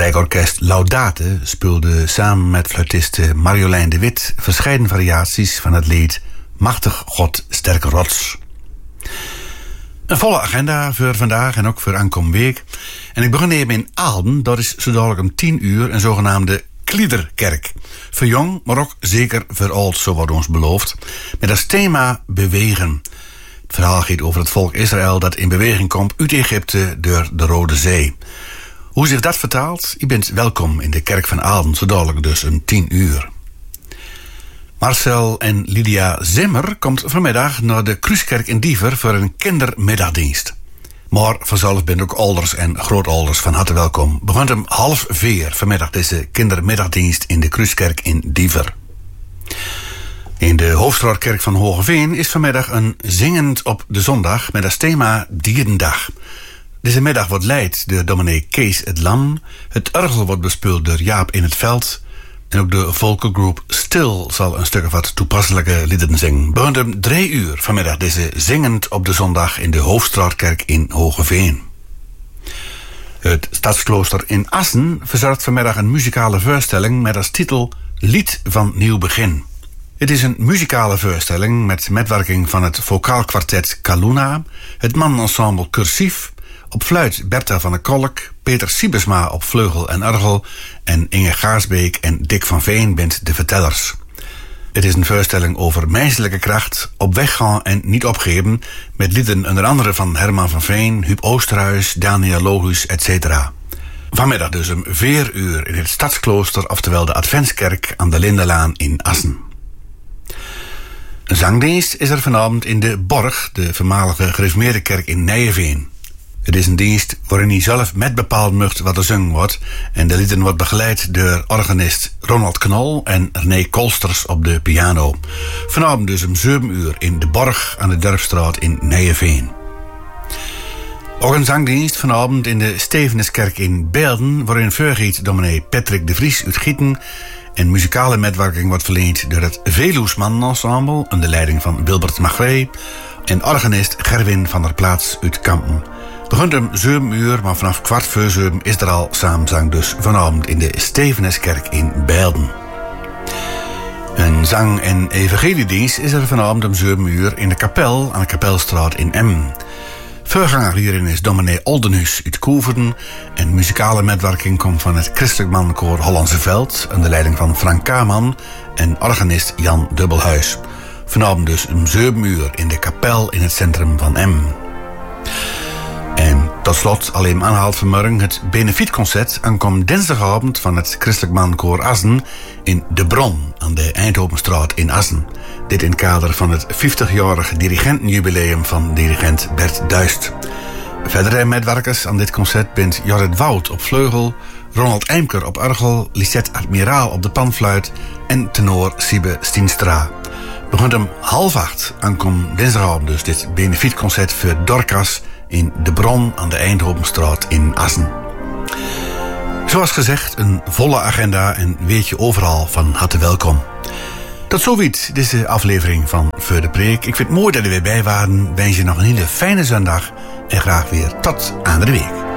strijkorkest Laudate speelde samen met fluitiste Marjolein de Wit verscheiden variaties van het lied Machtig God Sterke Rots. Een volle agenda voor vandaag en ook voor aankomende week. En ik begin even in Aalden, dat is zo dadelijk om 10 uur een zogenaamde Kliederkerk. Voor jong, maar ook zeker voor oud, zo wordt ons beloofd. Met als thema bewegen. Het verhaal gaat over het volk Israël dat in beweging komt uit Egypte door de Rode Zee. Hoe zich dat vertaalt? U bent welkom in de kerk van Aalden, zo dadelijk dus om 10 uur. Marcel en Lydia Zimmer komt vanmiddag naar de Kruiskerk in Diever voor een kindermiddagdienst. Maar vanzelf bent ook ouders en grootouders van harte welkom. Begint om 3:30 vanmiddag deze kindermiddagdienst in de Kruiskerk in Diever. In de Hoofdstraatkerk van Hogeveen is vanmiddag een zingend op de zondag met als thema Dierendag. Deze middag wordt leid door dominee Kees het Lam. Het orgel wordt bespeeld door Jaap in het Veld. En ook de volkengroep Stil zal een stuk of wat toepasselijke liederen zingen. Begint om 3 uur vanmiddag deze zingend op de zondag in de Hoofdstraatkerk in Hogeveen. Het Stadsklooster in Assen verzorgt vanmiddag een muzikale voorstelling met als titel Lied van Nieuw Begin. Het is een muzikale voorstelling met metwerking van het vocaalkwartet Kaluna, het manensemble Cursief, op fluit Bertha van der Kolk, Peter Siebesma op vleugel en orgel en Inge Gaarsbeek en Dick van Veen bent de vertellers. Het is een voorstelling over menselijke kracht, op weg gaan en niet opgeven, met lieden onder andere van Herman van Veen, Huub Oosterhuis, Daniel Logus, etc. Vanmiddag dus om 4 uur in het Stadsklooster, oftewel de Adventskerk aan de Lindelaan in Assen. Een zangdienst is er vanavond in de Borg, de voormalige gereformeerde kerk in Nijeveen. Het is een dienst waarin hij zelf met bepaald mocht wat er zingen wordt. En de lieden wordt begeleid door organist Ronald Knol en René Kolsters op de piano. Vanavond dus om 7 uur in de Borg aan de Dorpsstraat in Nijeveen. Ook een zangdienst vanavond in de Stevenuskerk in Beelden, waarin voorgiet dominee Patrick de Vries uit Gieten. En muzikale metwerking wordt verleend door het Veluwsmanensemble onder de leiding van Wilbert Magré en organist Gerwin van der Plaats uit Kampen. Begint om 7 uur, maar vanaf 6:15 is er al samenzang dus vanavond in de Stevenuskerk in Beelden. Een zang- en evangeliedienst is er vanavond om 7 uur in de kapel aan de Kapelstraat in Emmen. Voorganger hierin is dominee Oldenhuis uit Koeverden en muzikale metwerking komt van het Christelijk Mannenkoor Hollandse Veld onder leiding van Frank Kaman en organist Jan Dubbelhuis. Vanavond dus om 7 uur in de kapel in het centrum van Emmen. En tot slot alleen aanhaalt vanmorgen het benefietconcert aankomt dinsdagavond van het Christelijk Mannenkoor Assen in De Bron aan de Eindhovenstraat in Assen. Dit in het kader van het 50-jarig dirigentenjubileum van dirigent Bert Duist. Verdere medwerkers aan dit concert bent Jorrit Wout op vleugel, Ronald Eimker op orgel, Lisette Admiraal op de panfluit en tenor Siebe Stienstra. Begint om 7:30 aankomt dinsdagavond dus dit benefietconcert voor Dorcas in De Bron aan de Eindhovenstraat in Assen. Zoals gezegd, een volle agenda en weet je overal van harte welkom. Tot zoiets deze aflevering van Voor de Preek. Ik vind het mooi dat jullie weer bij waren. Wens je nog een hele fijne zondag en graag weer tot aan de week.